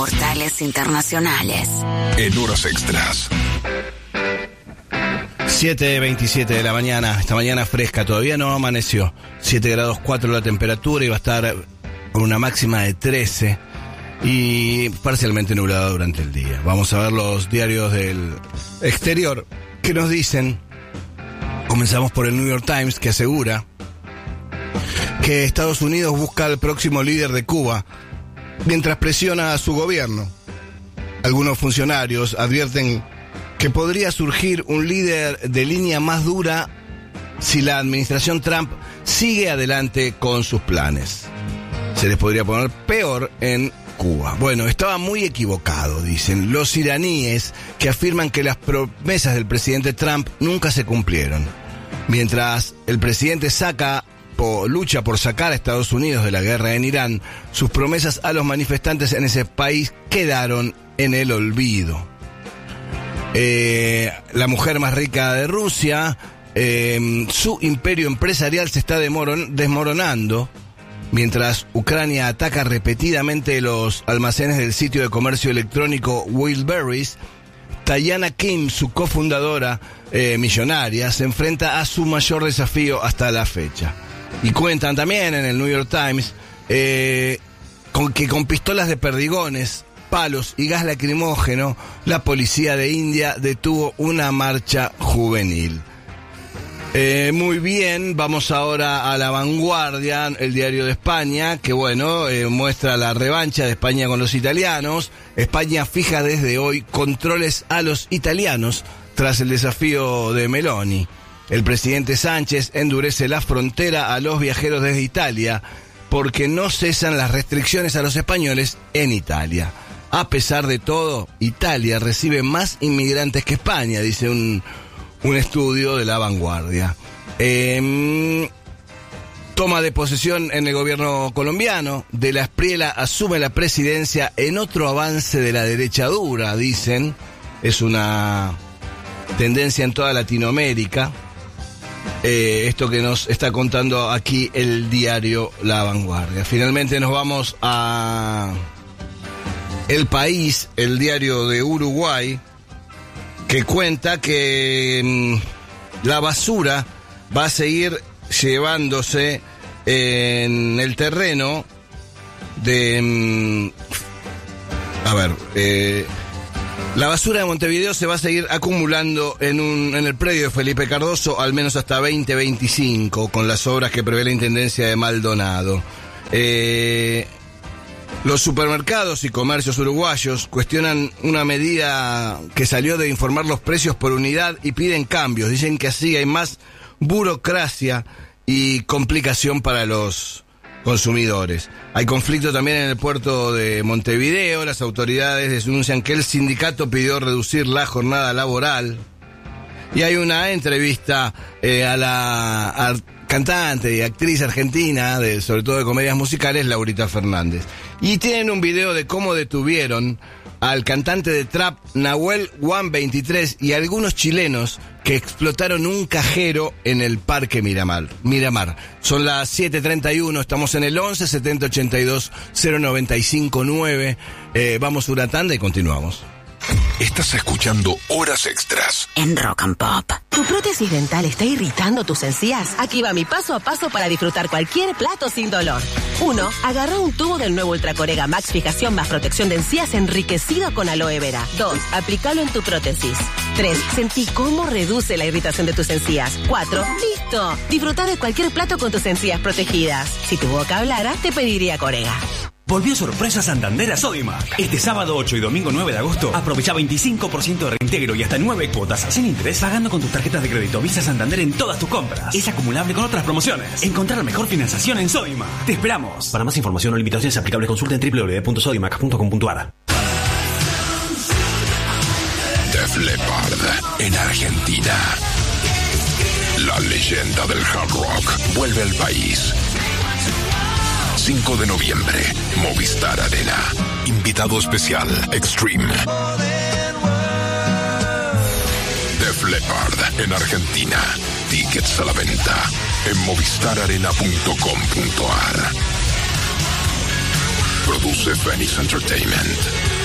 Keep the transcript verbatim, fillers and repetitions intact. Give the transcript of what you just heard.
Portales Internacionales. En horas extras. siete veintisiete de la mañana, esta mañana fresca, todavía no amaneció. siete grados cuatro la temperatura y va a estar con una máxima de trece y parcialmente nublada durante el día. Vamos a ver los diarios del exterior que nos dicen. Comenzamos por el New York Times, que asegura que Estados Unidos busca al próximo líder de Cuba mientras presiona a su gobierno. Algunos funcionarios advierten que podría surgir un líder de línea más dura si la administración Trump sigue adelante con sus planes. Se les podría poner peor en Cuba. Bueno, estaba muy equivocado, dicen los iraníes, que afirman que las promesas del presidente Trump nunca se cumplieron. Mientras el presidente saca o lucha por sacar a Estados Unidos de la guerra en Irán, sus promesas a los manifestantes en ese país quedaron en el olvido. Eh, la mujer más rica de Rusia, eh, su imperio empresarial se está demoron, desmoronando, mientras Ucrania ataca repetidamente los almacenes del sitio de comercio electrónico Wildberries. Diana Kim, su cofundadora eh, millonaria, se enfrenta a su mayor desafío hasta la fecha. Y cuentan también en el New York Times eh, con que con pistolas de perdigones, palos y gas lacrimógeno, la policía de India detuvo una marcha juvenil. Eh, muy bien, vamos ahora a La Vanguardia, el diario de España, que bueno, eh, muestra la revancha de España con los italianos. España fija desde hoy controles a los italianos tras el desafío de Meloni. El presidente Sánchez endurece la frontera a los viajeros desde Italia porque no cesan las restricciones a los españoles en Italia. A pesar de todo, Italia recibe más inmigrantes que España, dice un, un estudio de La Vanguardia. Eh, toma de posesión en el gobierno colombiano. De la Espriella asume la presidencia en otro avance de la derecha dura, dicen. Es una tendencia en toda Latinoamérica. Eh, esto que nos está contando aquí el diario La Vanguardia. Finalmente nos vamos a El País, el diario de Uruguay, que cuenta que mmm, la basura va a seguir llevándose en el terreno de... Mmm, a ver... Eh, La basura de Montevideo se va a seguir acumulando en un en el predio de Felipe Cardoso al menos hasta veinte veinticinco, con las obras que prevé la Intendencia de Maldonado. Eh, los supermercados y comercios uruguayos cuestionan una medida que salió de informar los precios por unidad y piden cambios. Dicen que así hay más burocracia y complicación para los consumidores. Hay conflicto también en el puerto de Montevideo. Las autoridades denuncian que el sindicato pidió reducir la jornada laboral. Y hay una entrevista eh, a la a cantante y actriz argentina, de, sobre todo de comedias musicales, Laurita Fernández. Y tienen un video de cómo detuvieron al cantante de trap Nahuel One veintitrés y algunos chilenos que explotaron un cajero en el Parque Miramar. Miramar. Son las siete treinta y uno, estamos en el once setenta ochenta y dos cero noventa y cinco nueve. Eh, vamos a una tanda y continuamos. Estás escuchando Horas Extras En Rock and Pop. ¿Tu prótesis dental está irritando tus encías? Aquí va mi paso a paso para disfrutar cualquier plato sin dolor. uno. Agarra un tubo del nuevo Ultracorega Max Fijación más protección de encías enriquecido con aloe vera. dos. Aplícalo en tu prótesis. tres. Sentí cómo reduce la irritación de tus encías. cuatro. ¡Listo! Disfrutar de cualquier plato con tus encías protegidas. Si tu boca hablara, te pediría Corega. Volvió sorpresa Santander a Sodimac. Este sábado ocho y domingo nueve de agosto, aprovecha veinticinco por ciento de reintegro y hasta nueve cuotas sin interés pagando con tus tarjetas de crédito Visa Santander en todas tus compras. Es acumulable con otras promociones. Encontrar la mejor financiación en Sodimac. Te esperamos. Para más información o limitaciones aplicables, consulta en doble u doble u doble u punto sodimac punto com punto a r. Def Leppard en Argentina. La leyenda del hard rock vuelve al país. cinco de noviembre, Movistar Arena. Invitado especial, Extreme. Def Leppard en Argentina. Tickets a la venta en movistar arena punto com punto a r. Produce Phoenix Entertainment.